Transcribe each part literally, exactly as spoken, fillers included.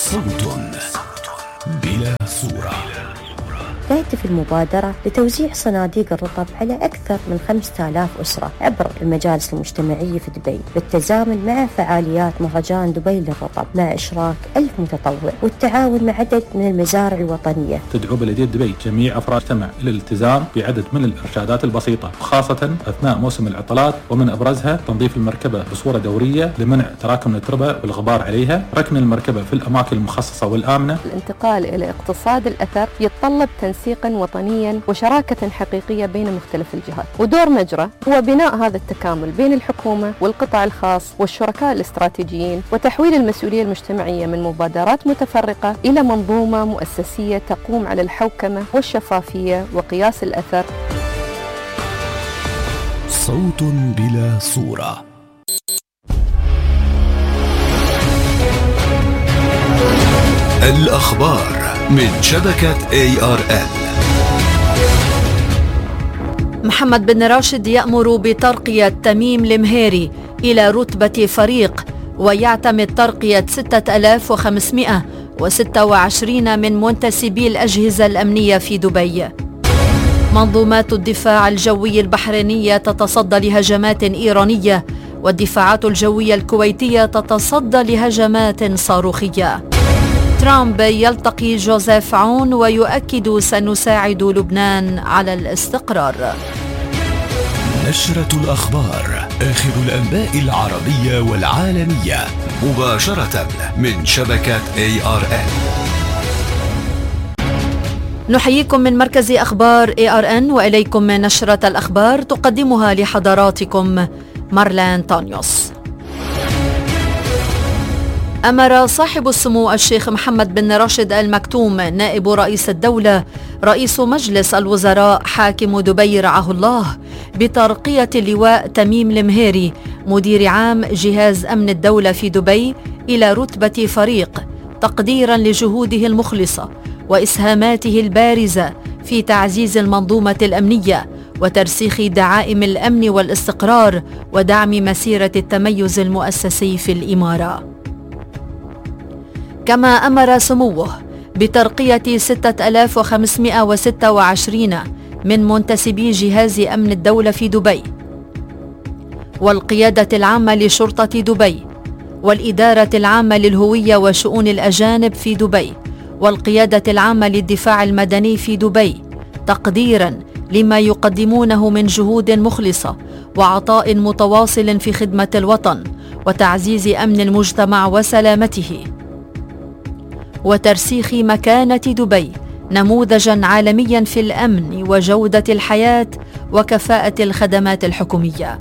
صوت بلا صورة. تهدف المبادرة لتوزيع صناديق الرطب على أكثر من خمسة آلاف أسرة عبر المجالس المجتمعية في دبي، بالتزامن مع فعاليات مهرجان دبي للرطب مع إشراك ألف متطوع والتعاون مع عدد من المزارع الوطنية. تدعو بلدية دبي جميع أفراد المجتمع إلى الالتزام بعدد من الإرشادات البسيطة، خاصة أثناء موسم العطلات، ومن أبرزها تنظيف المركبة بصورة دورية لمنع تراكم التربة والغبار عليها، ركن المركبة في الأماكن المخصصة والآمنة. الانتقال إلى اقتصاد الأثر يتطلب تنسيقا وطنيا وشراكة حقيقية بين مختلف الجهات، ودور مجرى هو بناء هذا التكامل بين الحكومة والقطاع الخاص والشركاء الاستراتيجيين، وتحويل المسؤولية المجتمعية من مبادرات متفرقة إلى منظومة مؤسسية تقوم على الحوكمة والشفافية وقياس الأثر. صوت بلا صورة. الأخبار من شبكة إيه آر إل. محمد بن راشد يأمر بترقية تميم المهيري إلى رتبة فريق، ويعتمد ترقية ستة آلاف وخمسمائة وستة وعشرين من منتسبي الأجهزة الأمنية في دبي. منظومات الدفاع الجوي البحرينية تتصدى لهجمات إيرانية، والدفاعات الجوية الكويتية تتصدى لهجمات صاروخية. ترامب يلتقي جوزيف عون ويؤكد سنساعد لبنان على الاستقرار. نشرة الأخبار، آخر الأنباء العربية والعالمية، مباشرة من شبكة إيه آر إل. نحييكم من مركز أخبار إيه آر إن، وإليكم من نشرة الأخبار تقدمها لحضراتكم مارلان تانيوس. أمر صاحب السمو الشيخ محمد بن راشد آل مكتوم نائب رئيس الدولة رئيس مجلس الوزراء حاكم دبي رعاه الله بترقية اللواء تميم المهيري مدير عام جهاز أمن الدولة في دبي إلى رتبة فريق، تقديرا لجهوده المخلصة وإسهاماته البارزة في تعزيز المنظومة الأمنية وترسيخ دعائم الأمن والاستقرار ودعم مسيرة التميز المؤسسي في الإمارة. كما أمر سموه بترقية ستة آلاف وخمسمائة وستة وعشرين من منتسبي جهاز أمن الدولة في دبي، والقيادة العامة لشرطة دبي، والإدارة العامة للهوية وشؤون الأجانب في دبي، والقيادة العامة للدفاع المدني في دبي، تقديراً لما يقدمونه من جهود مخلصة وعطاء متواصل في خدمة الوطن وتعزيز أمن المجتمع وسلامته، وترسيخ مكانة دبي نموذجاً عالمياً في الأمن وجودة الحياة وكفاءة الخدمات الحكومية.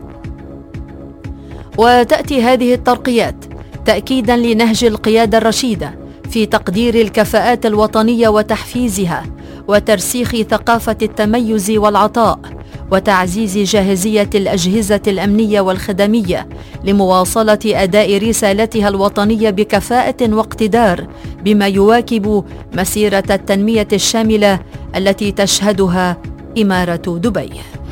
وتأتي هذه الترقيات تأكيداً لنهج القيادة الرشيدة في تقدير الكفاءات الوطنية وتحفيزها، وترسيخ ثقافة التميز والعطاء، وتعزيز جاهزية الأجهزة الأمنية والخدمية لمواصلة أداء رسالتها الوطنية بكفاءة واقتدار، بما يواكب مسيرة التنمية الشاملة التي تشهدها إمارة دبي.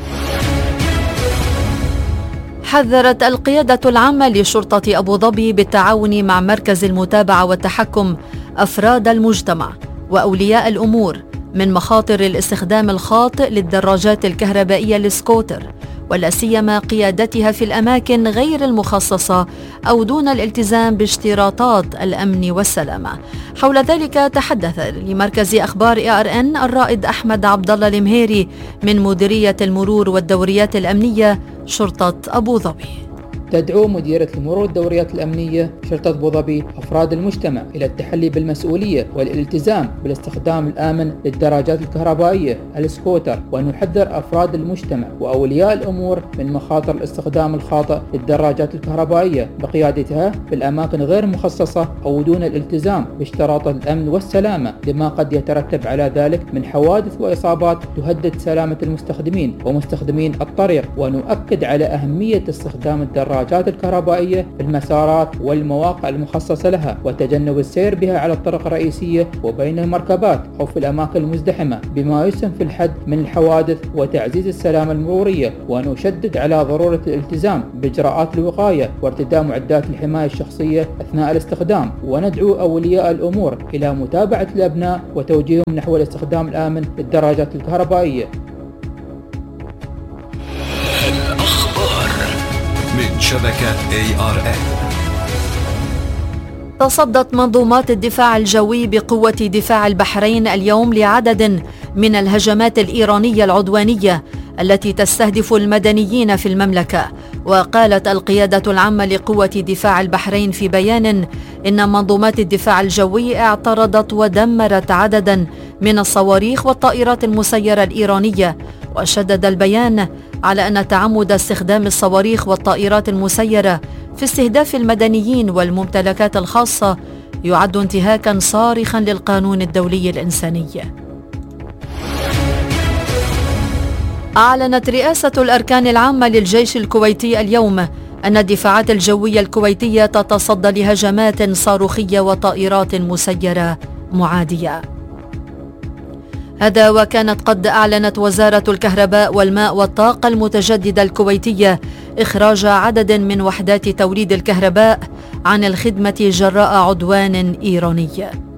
حذرت القيادة العامة لشرطة أبو ظبي بالتعاون مع مركز المتابعة والتحكم أفراد المجتمع وأولياء الأمور من مخاطر الاستخدام الخاطئ للدراجات الكهربائية السكوتر، ولا سيما قيادتها في الأماكن غير المخصصة أو دون الالتزام باشتراطات الأمن والسلامة. حول ذلك تحدث لمركز أخبار إيه آر إن الرائد أحمد عبد الله المهيري من مديرية المرور والدوريات الأمنية شرطة أبو ظبي. تدعو مديرية المرور والدوريات الأمنية شرطة أبو ظبي أفراد المجتمع إلى التحلي بالمسؤولية والالتزام بالاستخدام الآمن للدراجات الكهربائية السكوتر، وأن يحذر أفراد المجتمع وأولياء الأمور من مخاطر الاستخدام الخاطئ للدراجات الكهربائية بقيادتها في الأماكن غير المخصصة أو دون الالتزام باشتراطات الأمن والسلامة، لما قد يترتب على ذلك من حوادث وإصابات تهدد سلامة المستخدمين ومستخدمين الطريق. ونؤكد على أهمية استخدام الدراجات الدراجات الكهربائية في المسارات والمواقع المخصصة لها، وتجنب السير بها على الطرق الرئيسية وبين المركبات أو في الأماكن المزدحمة، بما يسهم في الحد من الحوادث وتعزيز السلامة المرورية. ونشدد على ضرورة الالتزام بإجراءات الوقاية وارتداء معدات الحماية الشخصية أثناء الاستخدام، وندعو أولياء الأمور إلى متابعة الأبناء وتوجيههم نحو الاستخدام الآمن للدراجات الكهربائية. الأخبار من شبكة إيه آر إن. تصدت منظومات الدفاع الجوي بقوة دفاع البحرين اليوم لعدد من الهجمات الإيرانية العدوانية التي تستهدف المدنيين في المملكة. وقالت القيادة العامة لقوة دفاع البحرين في بيان إن منظومات الدفاع الجوي اعترضت ودمرت عددا من الصواريخ والطائرات المسيرة الإيرانية. وشدد البيان على أن تعمد استخدام الصواريخ والطائرات المسيرة في استهداف المدنيين والممتلكات الخاصة يعد انتهاكا صارخا للقانون الدولي الإنساني. أعلنت رئاسة الأركان العامة للجيش الكويتي اليوم أن الدفاعات الجوية الكويتية تتصدى لهجمات صاروخية وطائرات مسيرة معادية. هذا وكانت قد أعلنت وزارة الكهرباء والماء والطاقة المتجددة الكويتية إخراج عدد من وحدات توليد الكهرباء عن الخدمة جراء عدوان إيراني.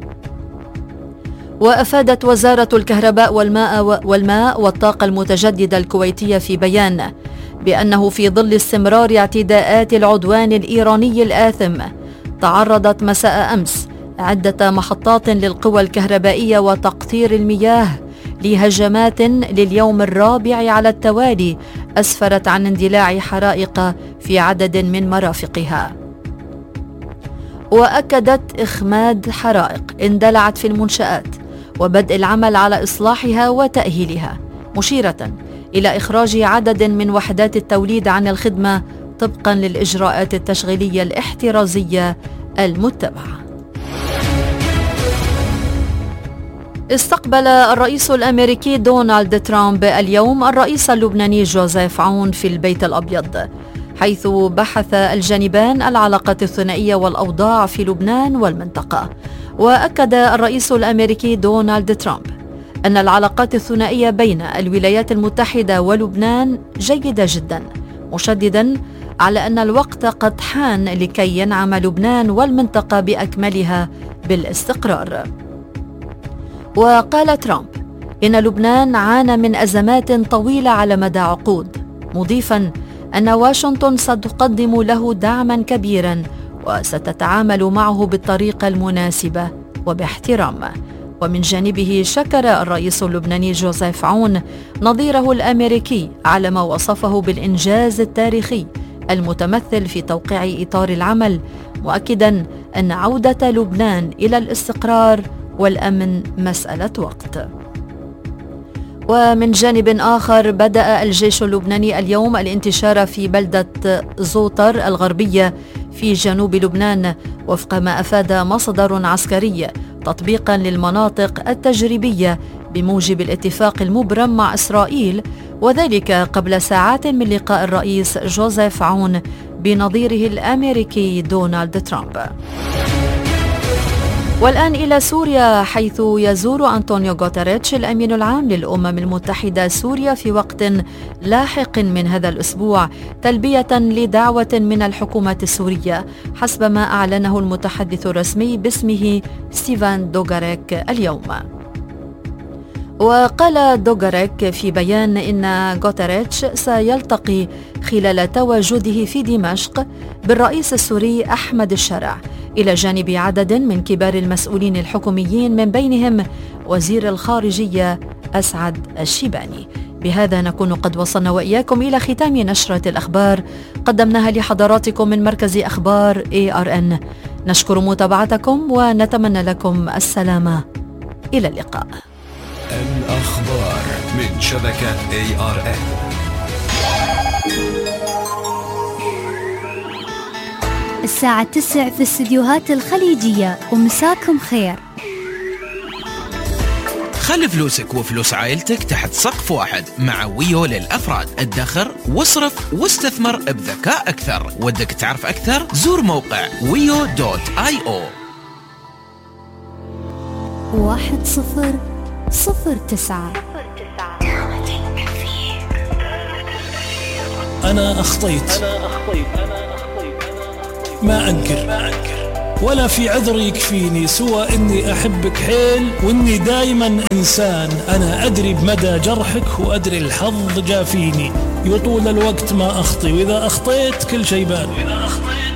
وأفادت وزارة الكهرباء والماء والماء والطاقة المتجددة الكويتية في بيان بأنه في ظل استمرار اعتداءات العدوان الإيراني الآثم، تعرضت مساء أمس عدة محطات للقوى الكهربائية وتقطير المياه لهجمات لليوم الرابع على التوالي أسفرت عن اندلاع حرائق في عدد من مرافقها. وأكدت إخماد حرائق اندلعت في المنشآت وبدء العمل على إصلاحها وتأهيلها، مشيرة إلى إخراج عدد من وحدات التوليد عن الخدمة طبقا للإجراءات التشغيلية الاحترازية المتبعة. استقبل الرئيس الأمريكي دونالد ترامب اليوم الرئيس اللبناني جوزيف عون في البيت الأبيض، حيث بحث الجانبان العلاقات الثنائية والأوضاع في لبنان والمنطقة. وأكد الرئيس الأمريكي دونالد ترامب أن العلاقات الثنائية بين الولايات المتحدة ولبنان جيدة جدا، مشددا على أن الوقت قد حان لكي ينعم لبنان والمنطقة بأكملها بالاستقرار. وقال ترامب إن لبنان عانى من أزمات طويلة على مدى عقود، مضيفا أن واشنطن ستقدم له دعما كبيرا وستتعامل معه بالطريقة المناسبة وباحترام. ومن جانبه شكر الرئيس اللبناني جوزيف عون نظيره الأمريكي على ما وصفه بالإنجاز التاريخي المتمثل في توقيع إطار العمل، مؤكدا أن عودة لبنان إلى الاستقرار والأمن مسألة وقت. ومن جانب آخر بدأ الجيش اللبناني اليوم الانتشار في بلدة زوطر الغربية في جنوب لبنان وفق ما أفاد مصدر عسكري، تطبيقا للمناطق التجريبية بموجب الاتفاق المبرم مع إسرائيل، وذلك قبل ساعات من لقاء الرئيس جوزيف عون بنظيره الأمريكي دونالد ترامب. والآن إلى سوريا، حيث يزور أنطونيو غوتيريتش الأمين العام للأمم المتحدة سوريا في وقت لاحق من هذا الأسبوع، تلبية لدعوة من الحكومة السورية حسب ما أعلنه المتحدث الرسمي باسمه ستيفان دوغاريك اليوم. وقال دوغاريك في بيان إن غوتيريتش سيلتقي خلال تواجده في دمشق بالرئيس السوري أحمد الشرع إلى جانب عدد من كبار المسؤولين الحكوميين من بينهم وزير الخارجية أسعد الشيباني. بهذا نكون قد وصلنا وإياكم إلى ختام نشرة الأخبار قدمناها لحضراتكم من مركز أخبار إيه آر إن. نشكر متابعتكم ونتمنى لكم السلامة. إلى اللقاء. الأخبار من شبكة إيه آر إن. الساعة تسع في الاستديوهات الخليجية، ومساكم خير. خلي فلوسك وفلوس عائلتك تحت سقف واحد مع ويو للأفراد. ادخر واصرف واستثمر بذكاء أكثر. ودك تعرف أكثر؟ زور موقع ويو دوت آي أو. واحد صفر صفر تسعة. أنا أخطيت ما أنكر، ولا في عذر يكفيني سوى إني أحبك حيل، وإني دايما إنسان. أنا أدري بمدى جرحك وأدري الحظ جافيني، يطول الوقت ما أخطي، وإذا أخطيت كل شي بان.